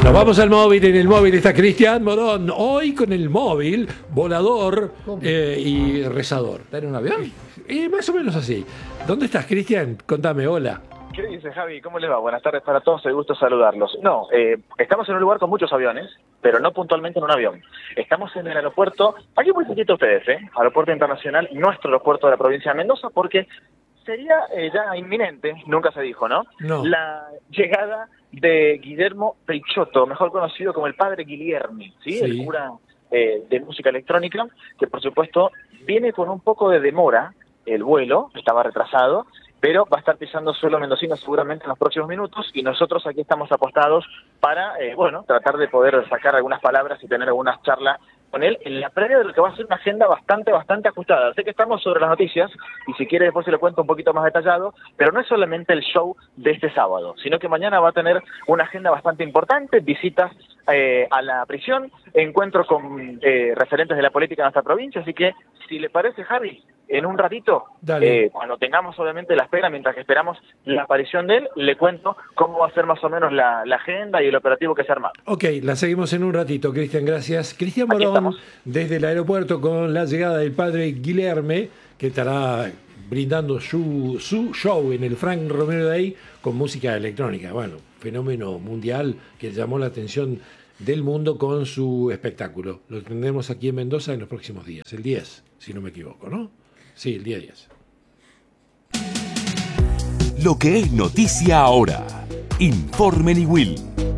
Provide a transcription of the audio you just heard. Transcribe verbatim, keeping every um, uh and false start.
Nos vamos al móvil. En el móvil está Cristian Morón. Hoy con el móvil, volador eh, y rezador. ¿Está en un avión? Y más o menos así. ¿Dónde estás, Cristian? Contame, hola. ¿Qué dice, Javi? ¿Cómo les va? Buenas tardes para todos, es gusto saludarlos. No, eh, estamos en un lugar con muchos aviones, pero no puntualmente en un avión. Estamos en el aeropuerto, aquí muy poquito ustedes, ¿eh? Aeropuerto Internacional, nuestro aeropuerto de la provincia de Mendoza, porque sería eh, ya inminente, nunca se dijo, ¿no? No. La llegada de Guillermo Peixoto, mejor conocido como el padre Guiliermi, ¿sí? Sí. El cura eh, de música electrónica, que por supuesto viene con un poco de demora el vuelo, estaba retrasado, pero va a estar pisando suelo mendocino seguramente en los próximos minutos y nosotros aquí estamos apostados para, eh, bueno, tratar de poder sacar algunas palabras y tener algunas charlas con él en la previa de lo que va a ser una agenda bastante, bastante ajustada. Sé que estamos sobre las noticias y si quiere después se lo cuento un poquito más detallado, pero no es solamente el show de este sábado, sino que mañana va a tener una agenda bastante importante, visitas eh, a la prisión, encuentro con eh, referentes de la política de nuestra provincia, así que si le parece, Javi, en un ratito, eh, cuando tengamos obviamente la espera, mientras que esperamos la aparición de él, le cuento cómo va a ser más o menos la, la agenda y el operativo que se arma. Ok, la seguimos en un ratito, Cristian, gracias. Cristian Morón, desde el aeropuerto con la llegada del padre Guilherme, que estará brindando su, su show en el Frank Romero Day con música electrónica. Bueno, fenómeno mundial que llamó la atención del mundo con su espectáculo. Lo tendremos aquí en Mendoza en los próximos días, el diez, si no me equivoco, ¿no? Sí, el día diez. Lo que es noticia ahora. Informe Niwil.